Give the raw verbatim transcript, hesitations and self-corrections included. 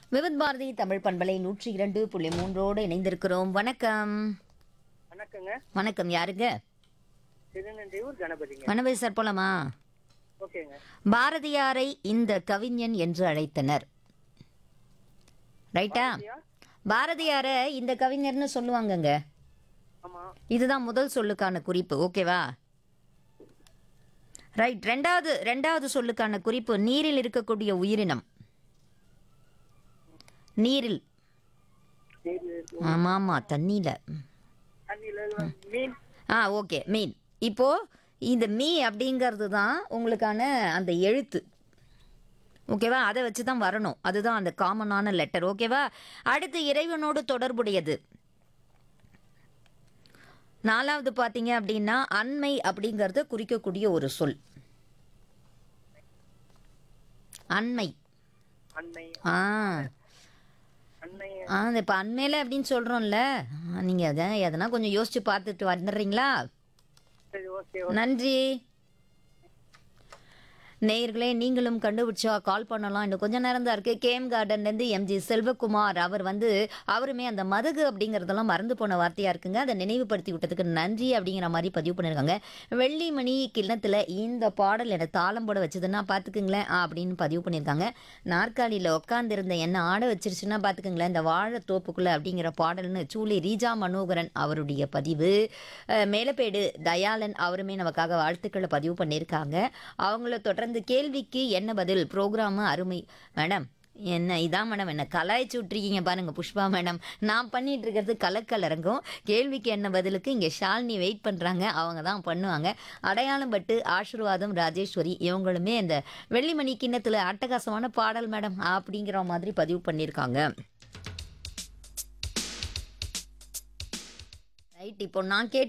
விவித் பாரதி தமிழ் பண்பலை நூற்றி இரண்டு புள்ளி மூன்றோடு இணைந்திருக்கிறோம். வணக்கம். வணக்கங்க. வணக்கம். யாருங்க? திருநெல்வேலூர் கணபதிங்க. கணபதி சார் போலாமா? ஓகேங்க. பாரதியாரை இந்த கவிஞன் என்று அழைத்தனர். ரைட்டா? பாரதியார்? பாரதியாரை இந்த கவிஞர்னு சொல்லுவாங்கங்க. ஆமா. இதுதான் முதல் சொல்லுக்கான குறிப்பு. ஓகேவா? ரைட். ரெண்டாவது ரெண்டாவது சொல்லுக்கான குறிப்பு நீரில் இருக்கக்கூடிய உயிரினம். நீரில். நீர் ஆமா ஆமா தண்ணியில. தண்ணியில மீன். ஆ ஓகே மீன். இப்போ இந்த மீ அப்படிங்கிறது தான் உங்களுக்கான அந்த எழுத்து. ஓகேவா? அதை வச்சு தான் வரணும். அதுதான் அந்த காமனான லெட்டர். ஓகேவா? அடுத்து இறைவனோடு தொடர்புடையது. நாலாவது பார்த்தீங்க அப்படின்னா அண்மை அப்படிங்கிறத குறிக்கக்கூடிய ஒரு சொல். அண்மை. அன்னை. ஆ அன்னை. ஆ இப்போ அண்மையில் அப்படின்னு சொல்கிறோம்ல, நீங்கள் அதை எதனா கொஞ்சம் யோசிச்சு பார்த்துட்டு வந்துடுறீங்களா? சரி, ஓகே. நன்றி. நேயர்களே, நீங்களும் கண்டுபிடிச்சா கால் பண்ணலாம். இன்னும் கொஞ்ச நேரம் தான் இருக்குது. கேஎம் கார்டன்லேருந்து எம்ஜி செல்வகுமார் அவர் வந்து அவருமே அந்த மதகு அப்படிங்கிறதெல்லாம் மறந்து போன வார்த்தையாக இருக்குங்க. அதை நினைவுபடுத்தி விட்டதுக்கு நன்றி அப்படிங்கிற மாதிரி பதிவு பண்ணியிருக்காங்க. வெள்ளிமணி கிண்ணத்தில் இந்த பாடல் எனக்கு தாளம் போட வச்சதுன்னா பார்த்துக்குங்களேன் அப்படின்னு பதிவு பண்ணியிருக்காங்க. நாற்காலியில் உட்காந்துருந்த என்ன ஆட வச்சிருச்சுன்னா பார்த்துக்குங்களேன் இந்த வாழை தோப்புக்குள்ளே அப்படிங்கிற பாடல்னு சூளி ரீஜா மனோகரன் அவருடைய பதிவு. மேலப்பேடு தயாளன் அவருமே நமக்காக வாழ்த்துக்களை பதிவு பண்ணியிருக்காங்க. அவங்கள தொடர்ந்து கேள்விக்கு என்ன பதில் ப்ரோக்ராமு அருமை மேடம். என்ன இதான் மேடம் என்ன கலாய்ச்சி விட்ருக்கீங்க பாருங்கள் புஷ்பா மேடம். நான் பண்ணிகிட்டு இருக்கிறது கலக்கல் இறங்கும். கேள்விக்கு என்ன பதிலுக்கு இங்கே ஷாலினி வெயிட் பண்ணுறாங்க. அவங்க தான் பண்ணுவாங்க. அடையாளம் பட்டு ஆசீர்வாதம் ராஜேஸ்வரி இவங்களுமே இந்த வெள்ளிமணி கிண்ணத்தில் அட்டகாசமான பாடல் மேடம் அப்படிங்கிற மாதிரி பதிவு பண்ணியிருக்காங்க. ரைட். இப்போ நான் கேட்டு